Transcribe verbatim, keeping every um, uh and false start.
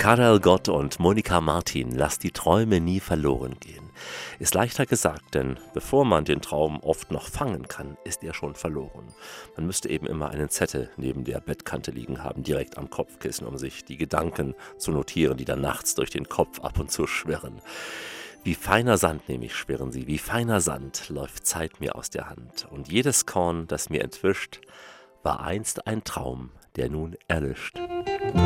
Karel Gott und Monika Martin, lass die Träume nie verloren gehen. Ist leichter gesagt, denn bevor man den Traum oft noch fangen kann, ist er schon verloren. Man müsste eben immer einen Zettel neben der Bettkante liegen haben, direkt am Kopfkissen, um sich die Gedanken zu notieren, die dann nachts durch den Kopf ab und zu schwirren. Wie feiner Sand, nämlich schwirren sie, wie feiner Sand läuft Zeit mir aus der Hand. Und jedes Korn, das mir entwischt, war einst ein Traum, der nun erlischt.